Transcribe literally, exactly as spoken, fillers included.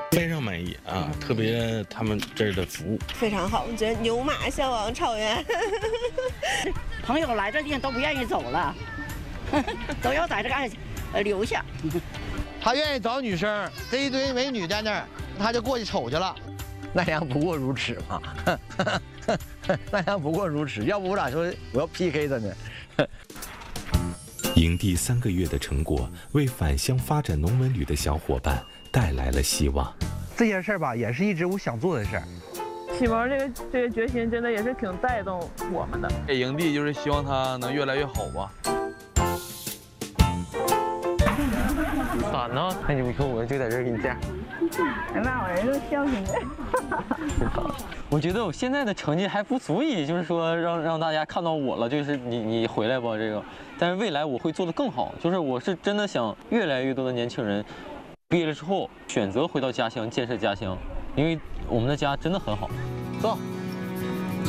非常满意啊，特别他们这儿的服务非常好，我觉得牛马向往草原。 朋友来这地方都不愿意走了，都要在这嘎呃留下。 他愿意找女生，这一堆美女在那儿，他就过去瞅去了。 奈良不过如此嘛，奈良不过如此，要不我咋说我要 P K 他呢？ 营地三个月的成果，为返乡发展农文旅的小伙伴带来了希望。 这件事儿吧，也是一直我想做的事儿。 启蒙这个这个决心，真的也是挺带动我们的。 这营地就是希望它能越来越好吧。 咋呢？那你说我就在这儿给你这样。 哎妈，我人都笑死你。 我觉得我现在的成绩还不足以，就是说让让大家看到我了，就是你你回来吧这个。但是未来我会做得更好，就是我是真的想越来越多的年轻人毕业了之后选择回到家乡建设家乡，因为我们的家真的很好。 走。